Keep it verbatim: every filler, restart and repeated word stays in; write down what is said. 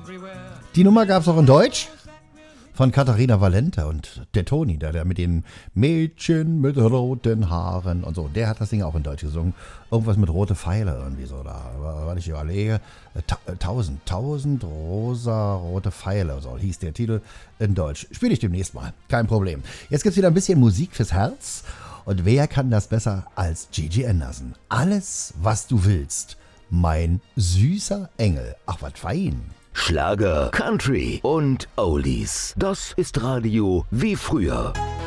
Die Nummer gab es auch in Deutsch von Katharina Valente und der Toni, der, der mit den Mädchen mit roten Haaren und so, der hat das Ding auch in Deutsch gesungen. Irgendwas mit rote Pfeile irgendwie so da, weil ich überlege, ta- tausend, tausend rosa rote Pfeile, so hieß der Titel in Deutsch. Spiele ich demnächst mal, kein Problem. Jetzt gibt's wieder ein bisschen Musik fürs Herz und wer kann das besser als Gigi Anderson? Alles, was du willst, mein süßer Engel. Ach, was fein. Schlager, Country und Oldies. Das ist Radio wie früher.